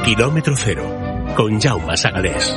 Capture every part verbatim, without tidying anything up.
Kilómetro Cero, con Jaume Sagalés.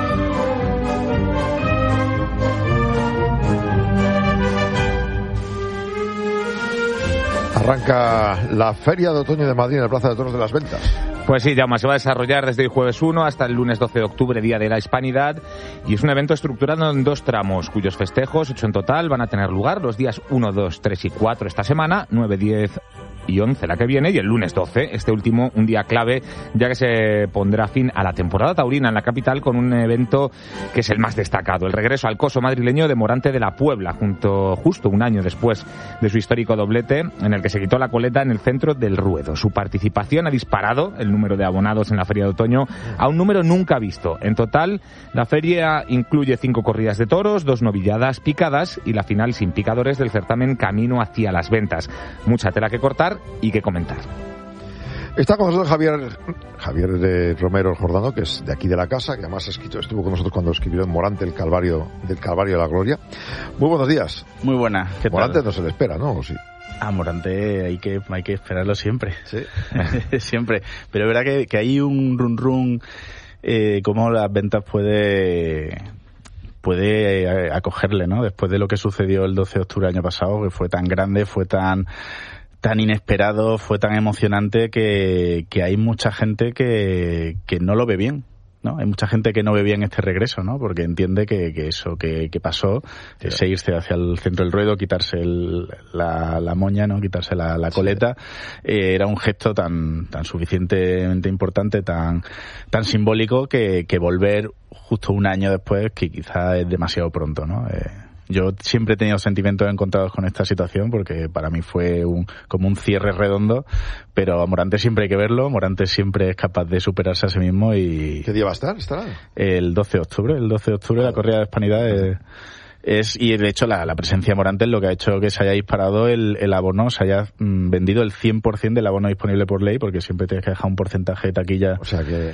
Arranca la Feria de Otoño de Madrid en la Plaza de Toros de las Ventas. Pues sí, Jaume, se va a desarrollar desde el jueves uno hasta el lunes doce de octubre, Día de la Hispanidad, y es un evento estructurado en dos tramos, cuyos festejos, ocho en total, van a tener lugar los días uno, dos, tres y cuatro esta semana, nueve, diez y once la que viene, y el lunes doce, este último, un día clave, ya que se pondrá fin a la temporada taurina en la capital con un evento que es el más destacado, el regreso al coso madrileño de Morante de la Puebla, junto justo un año después de su histórico doblete, en el que se quitó la coleta en el centro del ruedo. Su participación ha disparado el número de abonados en la Feria de Otoño a un número nunca visto. En total, la feria incluye cinco corridas de toros, dos novilladas picadas y la final sin picadores del certamen Camino hacia las Ventas. Mucha tela que cortar y que comentar. Está con nosotros Javier Javier de Romero Jordano, que es de aquí de la casa, que además escrito, estuvo con nosotros cuando escribió en Morante el Calvario del Calvario de la Gloria. Muy buenos días. Muy buena. ¿Qué Morante tal? No se le espera, ¿no? ¿O sí? A Morante hay que hay que esperarlo siempre. Sí. Siempre. Pero es verdad que, que hay un run run, eh, cómo las ventas puede puede acogerle, ¿no? Después de lo que sucedió el doce de octubre del año pasado, que fue tan grande, fue tan tan inesperado, fue tan emocionante que, que hay mucha gente que, que no lo ve bien, ¿no? Hay mucha gente que no ve bien este regreso, ¿no? Porque entiende que, que eso que, que pasó, sí, es irse hacia el centro del ruedo, quitarse el, la, la moña, ¿no? Quitarse la, la coleta, sí. eh, era un gesto tan, tan suficientemente importante, tan, tan simbólico que, que volver justo un año después, que quizá es demasiado pronto, ¿no? Eh, Yo siempre he tenido sentimientos encontrados con esta situación porque para mí fue un, como un cierre redondo, pero a Morante siempre hay que verlo, Morante siempre es capaz de superarse a sí mismo y... ¿Qué día va a estar? ¿Estará? El doce de octubre, el doce de octubre, la corrida de Hispanidad es... Es, y de hecho la, la presencia de Morante es lo que ha hecho que se haya disparado el, el abono, se haya mm, vendido el cien por ciento del abono disponible por ley, porque siempre tienes que dejar un porcentaje de taquilla. O sea que...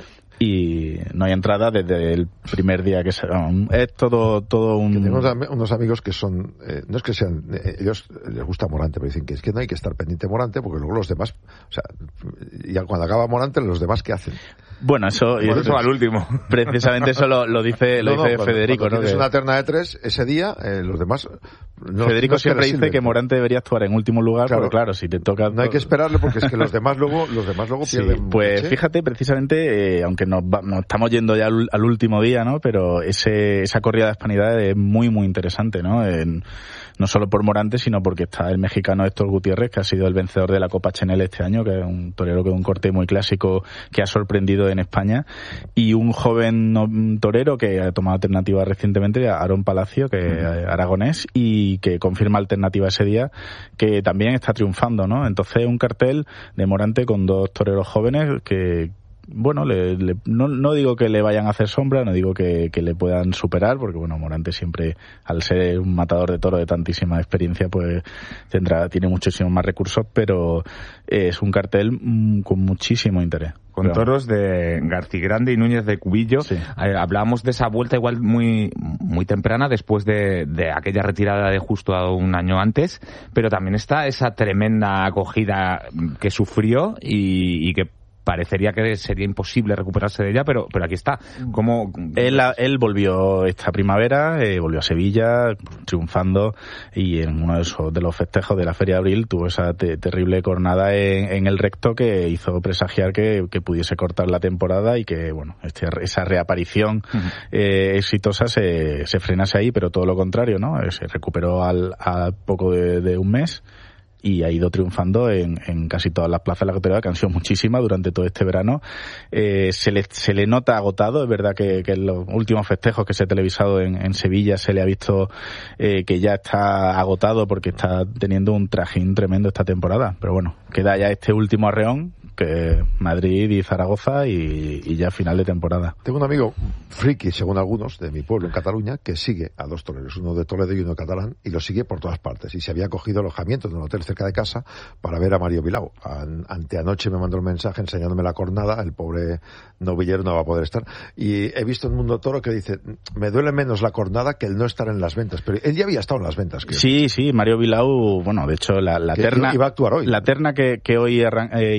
Y no hay entrada desde el primer día que se... Es todo, todo un... Que tengo unos amigos que son... Eh, no es que sean... Eh, ellos les gusta Morante, pero dicen que es que no hay que estar pendiente de Morante porque luego los demás... O sea, ya cuando acaba Morante, los demás, ¿qué hacen? Bueno, eso... Bueno, eso va al último. Precisamente eso lo, lo dice, lo no, dice no, Federico, cuando ¿no? Tienes que... una terna de tres, ese día, eh, los demás... No, Federico no siempre que dice que Morante debería actuar en último lugar, claro, porque claro, si te toca... No hay que esperarle porque es que los demás luego, los demás luego sí, pierden... Pues ¿sí? Fíjate, precisamente, eh, aunque nos, va, nos estamos yendo ya al, al último día, ¿no? Pero ese, esa corrida de Hispanidad es muy, muy interesante, ¿no? En, no solo por Morante, sino porque está el mexicano Héctor Gutiérrez, que ha sido el vencedor de la Copa Chenel este año, que es un torero que es un corte muy clásico que ha sorprendido en España, y un joven no, torero que ha tomado alternativa recientemente, Aarón Palacio, que es uh-huh. aragonés, y que confirma alternativa ese día, que también está triunfando, ¿no? Entonces un cartel de Morante con dos toreros jóvenes que... Bueno, le, le, no, no digo que le vayan a hacer sombra, no digo que, que le puedan superar, porque bueno, Morante siempre, al ser un matador de toro de tantísima experiencia, pues tendrá, tiene muchísimos más recursos, pero es un cartel mmm, con muchísimo interés. Con toros de Garcigrande y Núñez de Cubillo. Sí. Eh, hablábamos de esa vuelta igual muy muy temprana, después de, de aquella retirada de justo un año antes, pero también está esa tremenda acogida que sufrió y, y que parecería que sería imposible recuperarse de ella, pero pero aquí está. Como él, él volvió esta primavera, eh, volvió a Sevilla, triunfando, y en uno de, esos, de los festejos de la Feria de Abril tuvo esa te, terrible cornada en, en el recto que hizo presagiar que, que pudiese cortar la temporada y que, bueno, este, esa reaparición uh-huh. eh, exitosa se, se frenase ahí, pero todo lo contrario, ¿no? Se recuperó al, a poco de, de un mes y ha ido triunfando en, en casi todas las plazas de la categoría, que han sido muchísimas durante todo este verano. Eh, se le se le nota agotado, es verdad que, que en los últimos festejos que se ha televisado en, en Sevilla se le ha visto eh, que ya está agotado porque está teniendo un trajín tremendo esta temporada, pero bueno, queda ya este último arreón, que Madrid y Zaragoza, y, y ya final de temporada. Tengo un amigo friki, según algunos, de mi pueblo en Cataluña, que sigue a dos toreros, uno de Toledo y uno de Catalán, y lo sigue por todas partes, y se había cogido alojamiento en un hotel cerca de casa para ver a Mario Bilao. An- anteanoche me mandó un mensaje enseñándome la cornada, el pobre novillero no va a poder estar, y he visto en Mundo Toro que dice, me duele menos la cornada que el no estar en las ventas, pero él ya había estado en las ventas, creo. Sí, sí, Mario Bilao, bueno, de hecho la, la terna iba a actuar hoy. La terna que, que hoy arran- eh, inicia la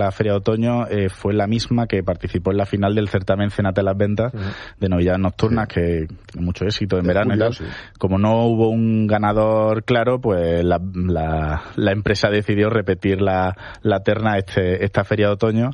esta feria de otoño eh, fue la misma que participó en la final del certamen Cénate las Ventas uh-huh. de novilladas nocturnas, sí. que tiene mucho éxito en de verano julio, y tal. Sí. Como no hubo un ganador claro, pues la, la, la empresa decidió repetir la, la terna este, esta feria de otoño.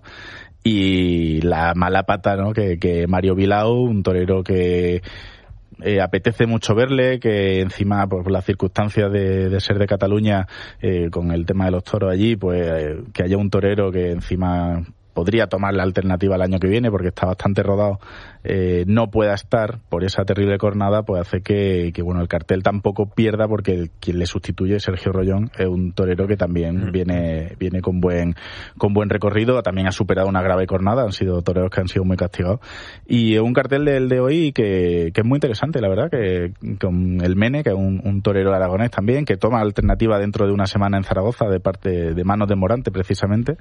Y la mala pata, ¿no? Que, que Mario Bilao, un torero que eh, apetece mucho verle, que encima por las circunstancias de, de ser de Cataluña, eh, con el tema de los toros allí, pues eh, que haya un torero que encima podría tomar la alternativa el año que viene porque está bastante rodado, eh, no pueda estar por esa terrible cornada, pues hace que, que bueno, el cartel tampoco pierda, porque el, quien le sustituye, Sergio Rollón, es un torero que también mm. viene viene con buen con buen recorrido, también ha superado una grave cornada, han sido toreros que han sido muy castigados, y es un cartel del de hoy que, que es muy interesante, la verdad, que con el Mene, que es un, un torero aragonés también, que toma alternativa dentro de una semana en Zaragoza de parte de manos de Morante precisamente,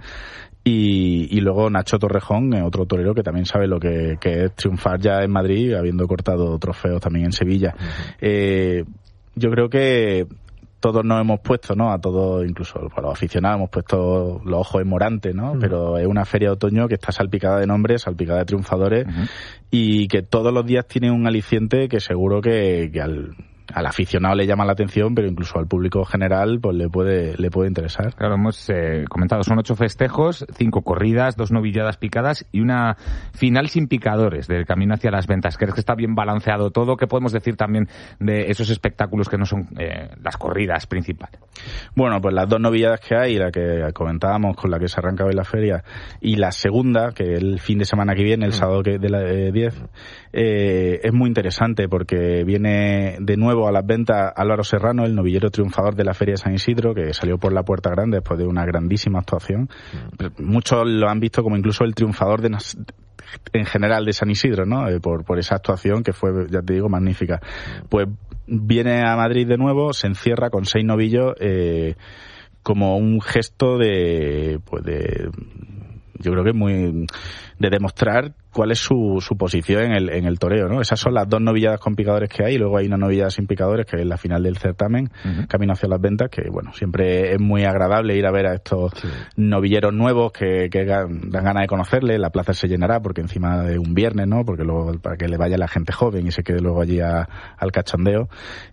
y, y luego Nacho Torrejón, otro torero que también sabe lo que, que es triunfar ya en Madrid, habiendo cortado trofeos también en Sevilla. Uh-huh. Eh, yo creo que todos nos hemos puesto, ¿no? A todos, incluso a los aficionados, hemos puesto los ojos en Morante, ¿no? Uh-huh. Pero es una feria de otoño que está salpicada de nombres, salpicada de triunfadores, uh-huh. y que todos los días tiene un aliciente que seguro que, que al... al aficionado le llama la atención, pero incluso al público general pues le puede le puede interesar. Claro, hemos eh, comentado, son ocho festejos, cinco corridas, dos novilladas picadas y una final sin picadores del camino hacia las ventas. ¿Crees que está bien balanceado todo? ¿Qué podemos decir también de esos espectáculos que no son eh, las corridas principales? Bueno, pues las dos novilladas que hay, la que comentábamos con la que se arranca hoy la feria, y la segunda, que el fin de semana que viene, el sábado que de la eh, diez, eh, es muy interesante porque viene de nuevo a las ventas Álvaro Serrano, el novillero triunfador de la Feria de San Isidro, que salió por la Puerta Grande después de una grandísima actuación. Mm. Muchos lo han visto como incluso el triunfador de en general de San Isidro, ¿no? Eh, por, por esa actuación que fue, ya te digo, magnífica. Mm. Pues viene a Madrid de nuevo, se encierra con seis novillos, eh, como un gesto de, pues de, yo creo que es muy, de demostrar cuál es su, su posición en el, en el toreo, ¿no? Esas son las dos novilladas con picadores que hay, y luego hay una novillada sin picadores, que es la final del certamen, uh-huh. camino hacia las ventas, que bueno, siempre es muy agradable ir a ver a estos sí. novilleros nuevos que, que dan ganas de conocerles. La plaza se llenará porque encima de un viernes, ¿no? Porque luego, para que le vaya la gente joven y se quede luego allí a, al cachondeo.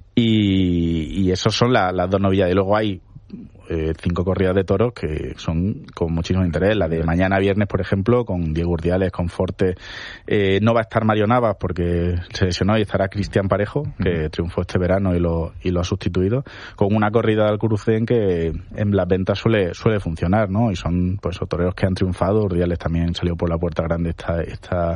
Y, y esos son la, las dos novilladas. Y luego hay Eh, cinco corridas de toros que son con muchísimo interés. La de mañana viernes, por ejemplo, con Diego Urdiales, con Forte. Eh, no va a estar Mario Navas porque se lesionó, y estará Cristian Parejo, que uh-huh. triunfó este verano y lo y lo ha sustituido, con una corrida del Alcurucén que en las ventas suele suele funcionar, ¿no? Y son pues toreros que han triunfado. Urdiales también salió por la Puerta Grande esta esta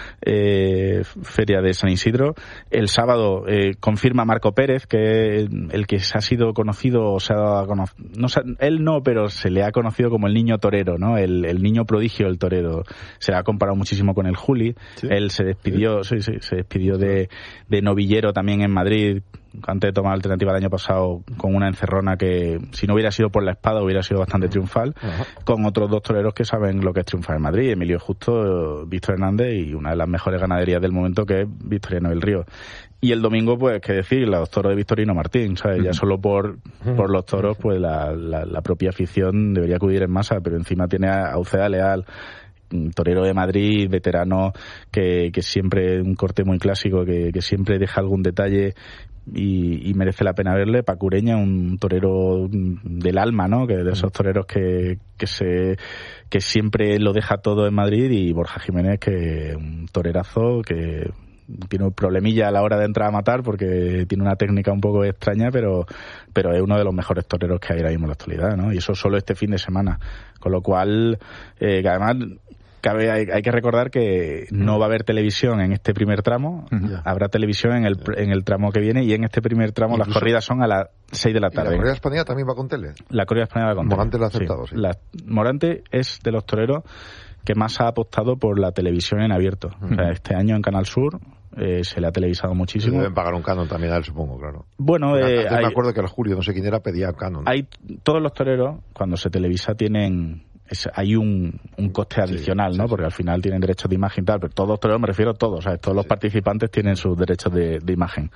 eh, feria de San Isidro. El sábado eh, confirma Marco Pérez, que el que se ha sido conocido, o se ha conocido, no, él no, pero se le ha conocido como el niño torero, ¿no? El, el niño prodigio del torero. Se le ha comparado muchísimo con el Juli. ¿Sí? Él se despidió, sí. Sí, sí, se despidió de, de novillero también en Madrid, antes de tomar alternativa el año pasado, con una encerrona que, si no hubiera sido por la espada, hubiera sido bastante triunfal, uh-huh. con otros dos toreros que saben lo que es triunfar en Madrid, Emilio Justo, Víctor Hernández, y una de las mejores ganaderías del momento, que es Victoriano del Río. Y el domingo, pues, qué decir, los toros de Victorino Martín, ¿sabes? Uh-huh. Ya solo por, por los toros, pues la, la, la propia afición debería acudir en masa, pero encima tiene a Uceda Leal, un torero de Madrid, veterano, que, que siempre, un corte muy clásico, que, que siempre deja algún detalle y, y merece la pena verle. Pacureña, un torero del alma, ¿no? Que de esos toreros que, que se, que siempre lo deja todo en Madrid, y Borja Jiménez, que un torerazo que tiene un problemilla a la hora de entrar a matar porque tiene una técnica un poco extraña, pero pero es uno de los mejores toreros que hay ahora mismo en la actualidad, ¿no? Y eso solo este fin de semana, con lo cual, eh, que además cabe, hay, hay que recordar que no va a haber televisión en este primer tramo, uh-huh. habrá televisión en el en el tramo que viene, y en este primer tramo incluso las corridas son a las seis de la tarde. ¿Y la corrida española también va con tele? La corrida española va con Morante tele. lo ha aceptado, sí. sí. La, Morante es de los toreros que más ha apostado por la televisión en abierto. Uh-huh. O sea, este año en Canal Sur eh, se le ha televisado muchísimo. Y deben pagar un canon también a él, supongo, claro. Bueno, eh, hay, me acuerdo que el Julio, no sé quién era, pedía canon. Hay todos los toreros, cuando se televisa, tienen es, hay un, un coste adicional, sí, ¿no? Sí, porque sí. al final tienen derechos de imagen y tal, pero todos los toreros, me refiero a todos, ¿sabes? Todos sí. los participantes tienen sus derechos de, de imagen.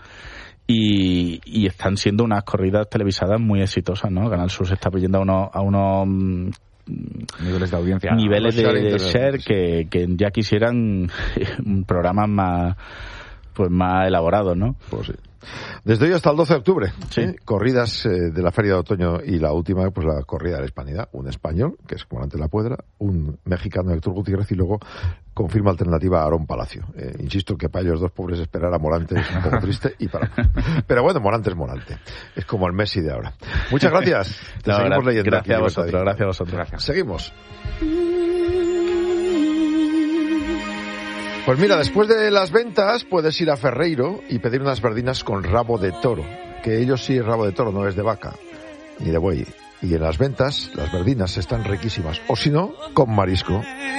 Y, y están siendo unas corridas televisadas muy exitosas, ¿no? Canal Sur se está pidiendo a unos, a unos niveles de audiencia, niveles de, de internet, share sí. que, que ya quisieran programas más pues más elaborados, ¿no? Pues sí. Desde hoy hasta el doce de octubre, sí. ¿eh? Corridas eh, de la Feria de Otoño y la última, pues la corrida de la Hispanidad. Un español, que es Comandante de la Puebla, un mexicano, Héctor Gutiérrez, y luego confirma alternativa a Aarón Palacio. Eh, insisto que para ellos dos pobres esperar a Morante es un poco triste y para... Pero bueno, Morante es Morante. Es como el Messi de ahora. Muchas gracias. Te no, seguimos gra- leyendo. Gracias aquí, a vosotros, Libertad. gracias a vosotros. Gracias. Seguimos. Pues mira, después de las ventas puedes ir a Ferreiro y pedir unas verdinas con rabo de toro, que ellos sí es rabo de toro, no es de vaca, ni de buey. Y en las ventas, las verdinas están riquísimas, o si no, con marisco.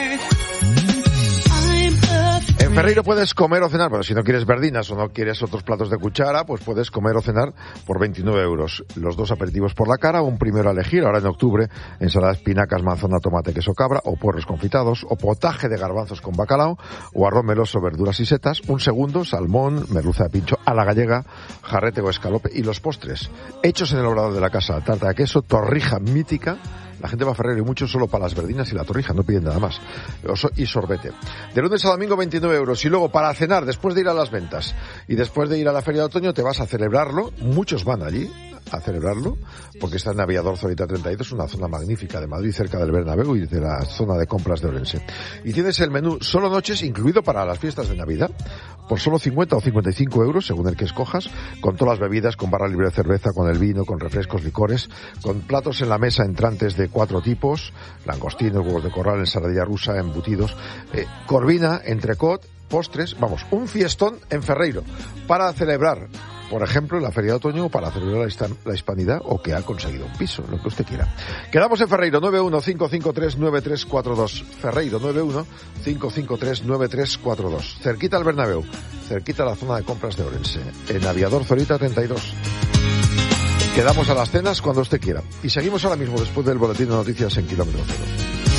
En Ferreiro puedes comer o cenar, bueno, si no quieres verdinas o no quieres otros platos de cuchara, pues puedes comer o cenar por veintinueve euros. Los dos aperitivos por la cara, un primero a elegir, ahora en octubre, ensalada de espinacas, manzana, tomate, queso cabra, o puerros confitados, o potaje de garbanzos con bacalao, o arroz meloso, verduras y setas, un segundo, salmón, merluza de pincho a la gallega, jarrete o escalope, y los postres, hechos en el obrador de la casa, tarta de queso, torrija mítica. La gente va a Ferreiro y mucho solo para las verdinas y la torrija, no piden nada más. Y sorbete. De lunes a domingo veintinueve euros. Y luego para cenar, después de ir a las ventas y después de ir a la Feria de Otoño, te vas a celebrarlo. Muchos van allí a celebrarlo, porque está en Aviador Zorita treinta y dos, una zona magnífica de Madrid, cerca del Bernabéu y de la zona de compras de Orense. Y tienes el menú solo noches, incluido para las fiestas de Navidad, por solo cincuenta o cincuenta y cinco euros, según el que escojas, con todas las bebidas, con barra libre de cerveza, con el vino, con refrescos, licores, con platos en la mesa entrantes de cuatro tipos, langostinos, huevos de corral, ensaladilla rusa, embutidos, eh, corvina, entrecot, postres, vamos, un fiestón en Ferreiro, para celebrar, por ejemplo, la Feria de Otoño, o para celebrar la, histan- la hispanidad, o que ha conseguido un piso, lo que usted quiera. Quedamos en Ferreiro, nueve uno cinco cinco tres nueve tres cuatro dos. Ferreiro, nueve uno cinco cinco tres nueve tres cuatro dos. Cerquita al Bernabéu, cerquita a la zona de compras de Orense, en Aviador Zorita treinta y dos. Quedamos a las cenas cuando usted quiera. Y seguimos ahora mismo después del boletín de noticias en Kilómetro Cero.